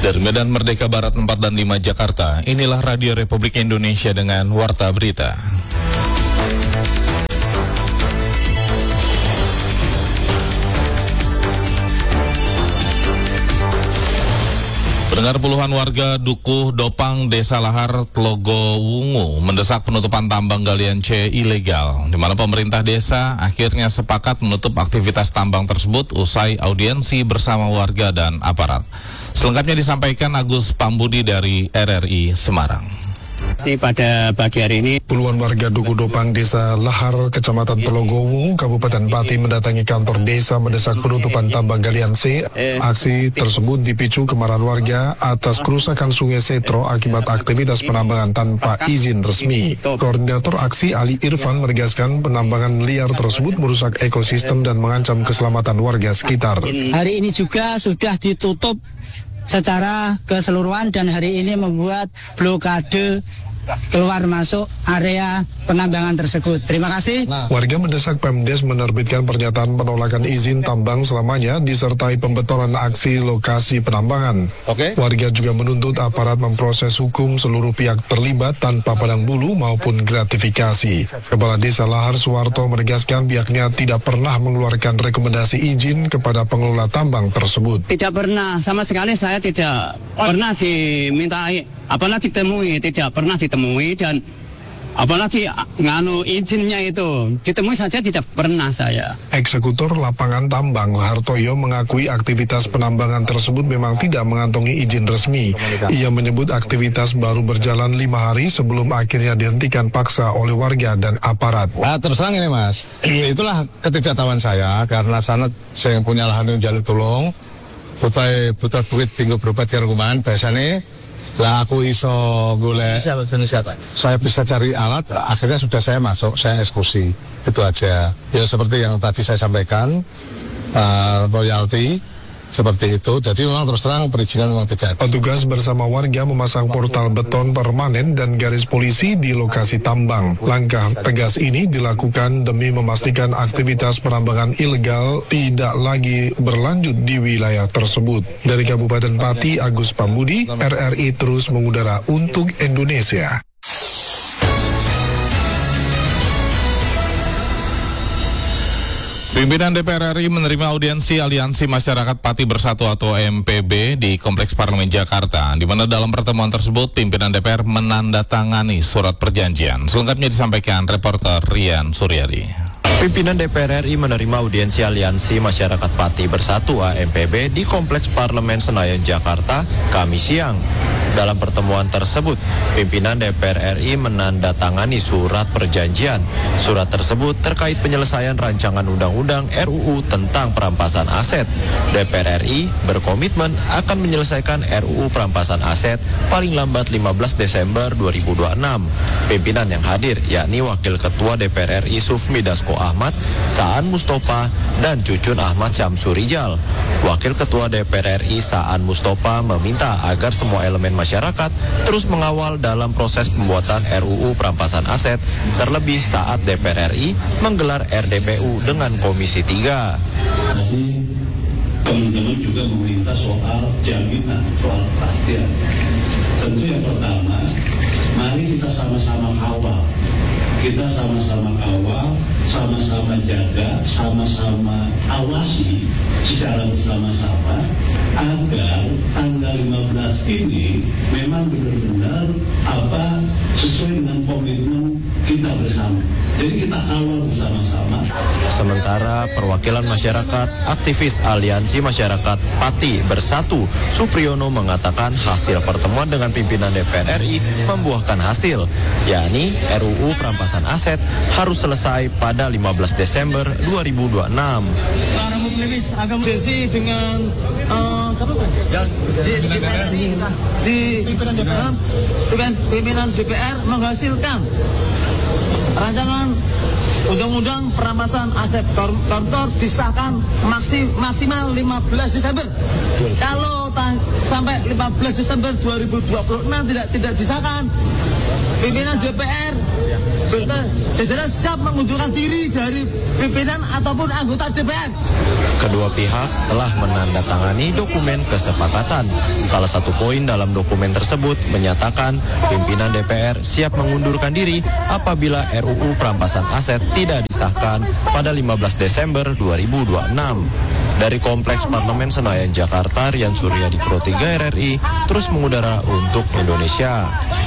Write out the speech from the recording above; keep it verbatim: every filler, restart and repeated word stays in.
Dari Medan Merdeka Barat empat dan lima Jakarta, inilah Radio Republik Indonesia dengan Warta Berita. Pendengar, puluhan warga Dukuh Dopang, Desa Lahar, Tlogo Wungu mendesak penutupan tambang galian C ilegal, di mana pemerintah desa akhirnya sepakat menutup aktivitas tambang tersebut usai audiensi bersama warga dan aparat. Selengkapnya disampaikan Agus Pambudi dari R R I Semarang. Pada pagi hari ini, puluhan warga Dukuh Dopang, Desa Lahar, Kecamatan Tlogo Wungu, Kabupaten Pati mendatangi kantor desa mendesak penutupan tambang galian C. Aksi tersebut dipicu kemarahan warga atas kerusakan Sungai Setro akibat aktivitas penambangan tanpa izin resmi. Koordinator aksi Ali Irfan menegaskan penambangan liar tersebut merusak ekosistem dan mengancam keselamatan warga sekitar. Hari ini juga sudah ditutup secara keseluruhan dan hari ini membuat blokade keluar masuk area penambangan tersebut. Terima kasih. Warga mendesak Pemdes menerbitkan pernyataan penolakan izin tambang selamanya disertai pembetonan aksi lokasi penambangan. Oke. Warga juga menuntut aparat memproses hukum seluruh pihak terlibat tanpa pandang bulu maupun gratifikasi. Kepala Desa Lahar Suwarto menegaskan pihaknya tidak pernah mengeluarkan rekomendasi izin kepada pengelola tambang tersebut. Tidak pernah, sama sekali saya tidak pernah dimintai, apalagi ditemui, tidak pernah ditemui dan apalagi nganu izinnya itu ditemui saja tidak pernah saya. Eksekutor lapangan tambang Hartoyo mengakui aktivitas penambangan tersebut memang tidak mengantongi izin resmi. Ia menyebut aktivitas baru berjalan lima hari sebelum akhirnya dihentikan paksa oleh warga dan aparat. Nah, terus terang ini Mas, itulah ketidaktahuan saya karena sana saya punya lahan yang jalur tolong, putai putar bukit tinggal berobat ke rumah biasanya. Lah aku iso golek, saya bisa cari alat, akhirnya sudah saya masuk, saya eksekusi, itu aja. Ya seperti yang tadi saya sampaikan, uh, royalti, seperti itu, jadi memang terus terang perizinan memang tidak. Petugas bersama warga memasang portal beton permanen dan garis polisi di lokasi tambang. Langkah tegas ini dilakukan demi memastikan aktivitas penambangan ilegal tidak lagi berlanjut di wilayah tersebut. Dari Kabupaten Pati, Agus Pambudi, R R I terus mengudara untuk Indonesia. Pimpinan D P R R I menerima audiensi Aliansi Masyarakat Pati Bersatu atau A M P B di Kompleks Parlemen Jakarta, di mana dalam pertemuan tersebut pimpinan D P R menandatangani surat perjanjian. Selengkapnya disampaikan reporter Rian Suryadi. Pimpinan D P R R I menerima audiensi Aliansi Masyarakat Pati Bersatu A M P B di Kompleks Parlemen Senayan, Jakarta, Kamis siang. Dalam pertemuan tersebut, pimpinan D P R R I menandatangani surat perjanjian. Surat tersebut terkait penyelesaian rancangan undang-undang R U U tentang perampasan aset. D P R R I berkomitmen akan menyelesaikan R U U perampasan aset paling lambat lima belas Desember dua ribu dua puluh enam. Pimpinan yang hadir yakni Wakil Ketua D P R R I Sufmi Dasko Ahmad, Saan Mustopa, dan Cucun Ahmad Syamsurijal. Wakil Ketua D P R R I Saan Mustopa meminta agar semua elemen masyarakat terus mengawal dalam proses pembuatan R U U perampasan aset, terlebih saat D P R R I menggelar R D P U dengan Komisi tiga. Teman-teman juga meminta soal jaminan, soal kepastian. Tentu yang pertama, mari kita sama-sama kawal. Kita sama-sama kawal, sama-sama jaga, sama-sama awasi secara bersama-sama agar tanggal lima belas ini memang benar-benar apa sesuai dengan komitmen kita bersama. Jadi kita kawal bersama-sama. Sementara perwakilan masyarakat, aktivis Aliansi Masyarakat Pati Bersatu, Supriyono mengatakan hasil pertemuan dengan pimpinan D P R R I membuahkan hasil, yakni R U U perampasan aset harus selesai pada lima belas Desember dua ribu dua puluh enam. Agama dengan uh, di, di, di pimpinan D P R, dengan pimpinan D P R menghasilkan rancangan undang-undang perampasan aset koruptor disahkan maksim, maksimal lima belas Desember. Kalau tang, sampai lima belas Desember dua ribu dua puluh enam tidak tidak disahkan, pimpinan D P R serta jajaran siap mengundurkan diri dari pimpinan ataupun anggota D P R. Kedua pihak telah menandatangani dokumen kesepakatan. Salah satu poin dalam dokumen tersebut menyatakan pimpinan D P R siap mengundurkan diri apabila R U U perampasan aset tidak disahkan pada lima belas Desember dua ribu dua puluh enam. Dari Kompleks Parlemen Senayan, Jakarta, Rian Suryadi, Pro tiga R R I, terus mengudara untuk Indonesia.